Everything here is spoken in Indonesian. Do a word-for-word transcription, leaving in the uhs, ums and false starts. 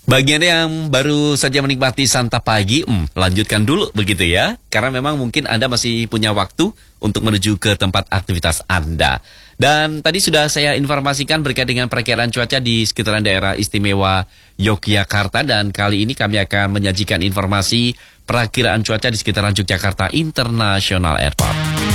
Bagi Anda yang baru saja menikmati santap pagi, hmm, lanjutkan dulu begitu ya. Karena memang mungkin Anda masih punya waktu untuk menuju ke tempat aktivitas Anda. Dan tadi sudah saya informasikan berkait dengan perakiraan cuaca di sekitaran daerah istimewa Yogyakarta. Dan kali ini kami akan menyajikan informasi perakiraan cuaca di sekitaran Yogyakarta International Airport.